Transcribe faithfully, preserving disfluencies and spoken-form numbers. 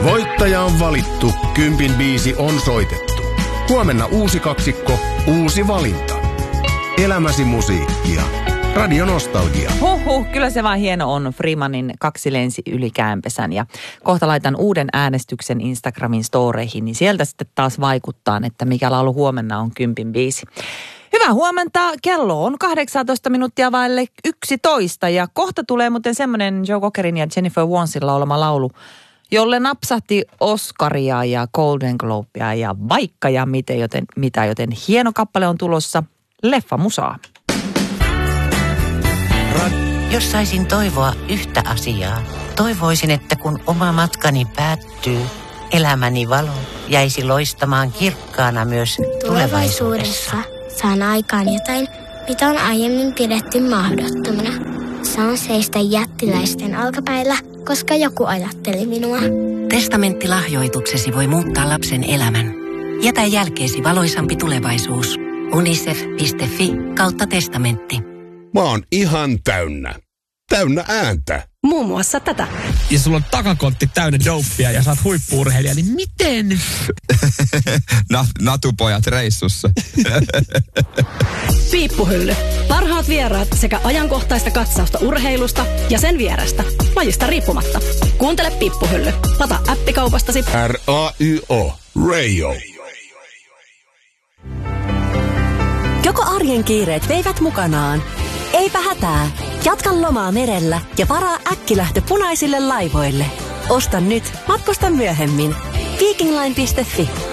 Voittaja on valittu, kympin biisi on soitettu. Huomenna uusi kaksikko, uusi valinta. Elämäsi musiikkia. Radio Nostalgia. Huhhuh, kyllä se vaan hieno on. Freemanin Kaksi lensi yli käänpesän. Ja kohta laitan uuden äänestyksen Instagramin storeihin, niin sieltä sitten taas vaikuttaa, että mikä laulu huomenna on kympin biisi. Hyvää huomenta. Kello on kahdeksantoista minuuttia vaille yksitoista ja kohta tulee muuten semmoinen Joe Cockerin ja Jennifer Warnesin laulama laulu, jolle napsahti Oscaria ja Golden Globea ja vaikka ja mitä, joten, mitä, joten hieno kappale on tulossa. Leffa musaa. Jos saisin toivoa yhtä asiaa, toivoisin, että kun oma matkani päättyy, elämäni valo jäisi loistamaan kirkkaana myös tulevaisuudessa. Saan aikaan jotain, mitä on aiemmin pidetty mahdottomana. Saan seistä jättiläisten alkapäillä, koska joku ajatteli minua. Testamenttilahjoituksesi voi muuttaa lapsen elämän. Jätä jälkeesi valoisampi tulevaisuus. unicef piste fi kautta testamentti. Mä oon ihan täynnä. Täynnä ääntä. Muun muassa tätä. Ja sulla on takakontti täynnä dopea ja sä oot huippu-urheilija, niin miten? Natupojat reissussa. Piippuhylly. Parhaat vieraat sekä ajankohtaista katsausta urheilusta ja sen vierestä. Lajista riippumatta. Kuuntele Piippuhylly. Lata appikaupastasi. R A Y O. Radio. Joko arjen kiireet veivät mukanaan? Eipä hätää. Jatka lomaa merellä ja varaa äkkilähtö punaisille laivoille. Osta nyt, matkusta myöhemmin. Vikingline piste fi